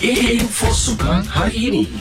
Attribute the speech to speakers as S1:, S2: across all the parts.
S1: Info Sukan hari ini.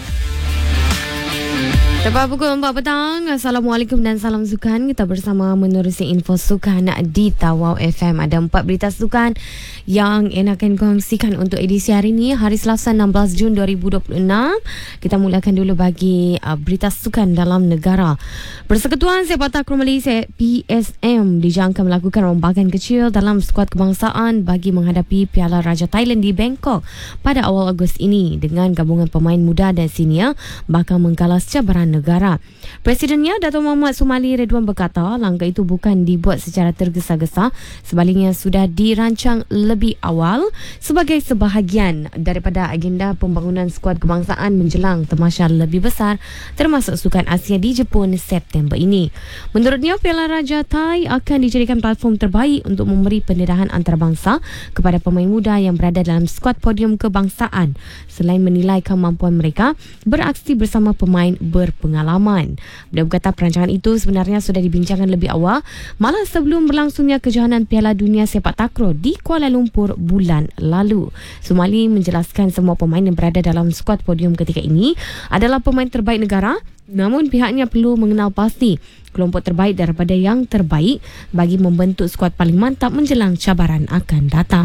S2: Tepat pukul 4 petang. Assalamualaikum dan salam sukan. Kita bersama menerusi info sukan di Tawau FM. Ada 4 berita sukan yang akan kongsikan untuk edisi hari ini, hari Selasa 16 Jun 2026. Kita mulakan dulu bagi berita sukan dalam negara. Persekutuan Sepak Takraw Malaysia PSM dijangka melakukan rombakan kecil dalam skuad kebangsaan bagi menghadapi Piala Raja Thailand di Bangkok pada awal Ogos ini, dengan gabungan pemain muda dan senior bakal menggalas cabaran negara. Presidennya Dato' Muhammad Sumali Ridwan berkata langkah itu bukan dibuat secara tergesa-gesa, sebaliknya sudah dirancang lebih awal sebagai sebahagian daripada agenda pembangunan skuad kebangsaan menjelang tamasya lebih besar termasuk Sukan Asia di Jepun September ini. Menurutnya, Piala Raja Thai akan dijadikan platform terbaik untuk memberi pendedahan antarabangsa kepada pemain muda yang berada dalam skuad podium kebangsaan, selain menilai kemampuan mereka beraksi bersama pemain berpengalaman. Beliau berkata perancangan itu sebenarnya sudah dibincangkan lebih awal, malah sebelum berlangsungnya kejohanan Piala Dunia Sepak Takraw di Kuala Lumpur bulan lalu. Sumali menjelaskan semua pemain yang berada dalam skuad podium ketika ini adalah pemain terbaik negara, namun pihaknya perlu mengenal pasti kelompok terbaik daripada yang terbaik bagi membentuk skuad paling mantap menjelang cabaran akan datang.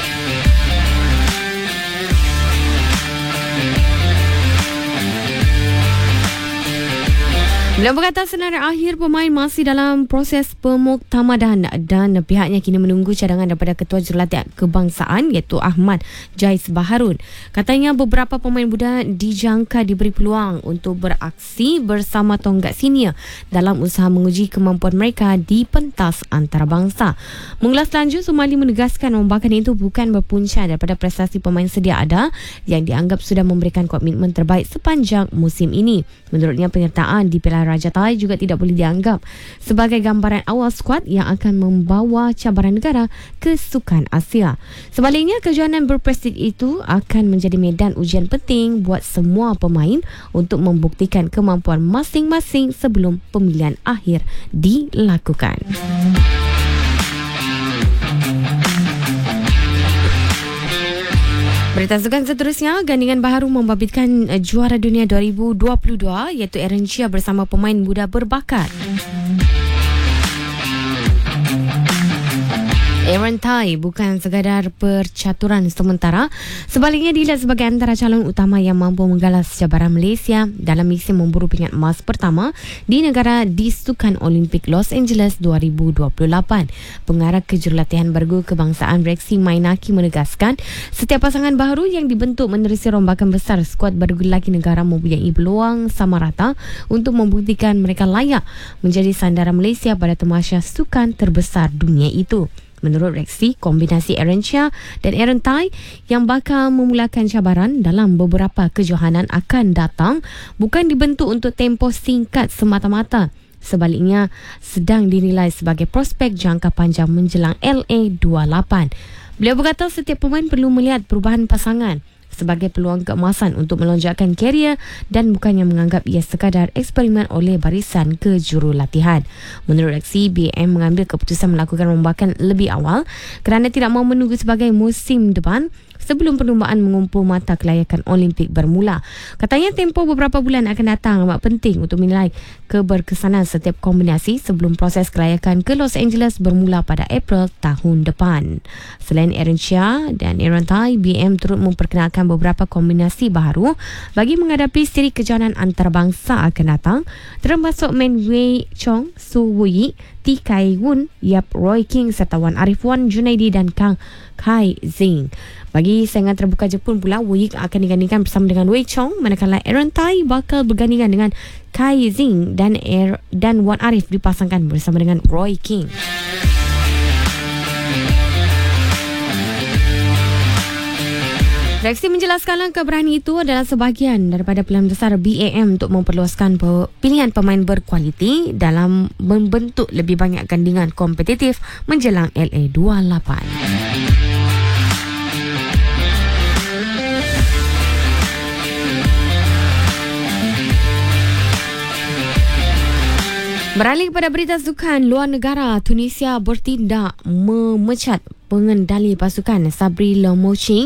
S2: Beliau berkata senarai akhir pemain masih dalam proses pemuktamadan dan pihaknya kini menunggu cadangan daripada Ketua Jurulatih Kebangsaan iaitu Ahmad Jais Baharun. Katanya beberapa pemain muda dijangka diberi peluang untuk beraksi bersama tonggak senior dalam usaha menguji kemampuan mereka di pentas antarabangsa. Mengulas lanjut, Sumali menegaskan rombakan itu bukan berpunca daripada prestasi pemain sedia ada yang dianggap sudah memberikan komitmen terbaik sepanjang musim ini. Menurutnya, penyertaan di Piala Raja Thai juga tidak boleh dianggap sebagai gambaran awal skuad yang akan membawa cabaran negara ke Sukan Asia. Sebaliknya, kejohanan berprestij itu akan menjadi medan ujian penting buat semua pemain untuk membuktikan kemampuan masing-masing sebelum pemilihan akhir dilakukan. Berita sukan seterusnya, gandingan baharu membabitkan juara dunia 2022 iaitu Aaron Chia bersama pemain muda berbakat. Aaron Thai bukan sekadar percaturan sementara, sebaliknya dilihat sebagai antara calon utama yang mampu menggalas cabaran Malaysia dalam misi memburu pingat emas pertama di negara di Sukan Olimpik Los Angeles 2028. Pengarah Kejurulatihan Bergu Kebangsaan Rexy Mainaki menegaskan setiap pasangan baharu yang dibentuk menerusi rombakan besar skuad bergu lelaki negara mempunyai peluang sama rata untuk membuktikan mereka layak menjadi sandaran Malaysia pada tamasya sukan terbesar dunia itu. Menurut Rexy, kombinasi Aaron Chia dan Aaron Thai yang bakal memulakan cabaran dalam beberapa kejohanan akan datang bukan dibentuk untuk tempoh singkat semata-mata. Sebaliknya, sedang dinilai sebagai prospek jangka panjang menjelang LA28. Beliau berkata setiap pemain perlu melihat perubahan pasangan sebagai peluang keemasan untuk melonjakkan karier dan bukannya menganggap ia sekadar eksperimen oleh barisan kejurulatihan. Menurut Rexy, BM mengambil keputusan melakukan rombakan lebih awal kerana tidak mahu menunggu sebagai musim depan sebelum perlumbaan mengumpul mata kelayakan Olimpik bermula. Katanya tempoh beberapa bulan akan datang amat penting untuk menilai keberkesanan setiap kombinasi sebelum proses kelayakan ke Los Angeles bermula pada April tahun depan. Selain Aaron Chia dan Aaron Thai, BM turut memperkenalkan beberapa kombinasi baharu bagi menghadapi siri kejohanan antarabangsa akan datang, termasuk Men Wei Chong, Su Wui, T Kai Wun, Yap Roy King serta Wan Arif Wan Junaidi dan Kang Kai Zing. Bagi saingan terbuka Jepun pula, Wui akan digandingkan bersama dengan Wei Chong, manakala Aaron Thai bakal bergandingan dengan Kai Zing dan Wan Arif dipasangkan bersama dengan Roy King. Rexy menjelaskan langkah berani itu adalah sebahagian daripada pilihan besar BAM untuk memperluaskan pilihan pemain berkualiti dalam membentuk lebih banyak gandingan kompetitif menjelang LA28. Beralih kepada berita sukan luar negara, Tunisia bertindak memecat pengendali pasukan Sabri Lemouchi